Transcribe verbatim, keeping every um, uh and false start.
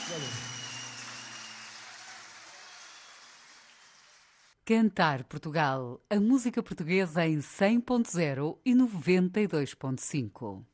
Cantar Portugal, a música portuguesa em cem ponto zero e noventa e dois ponto cinco.